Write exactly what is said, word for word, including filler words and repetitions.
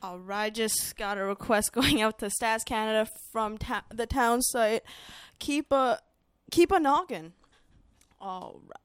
All right, just got a request going out to Stats Canada from ta- the town site. Keep a keep a noggin. All right.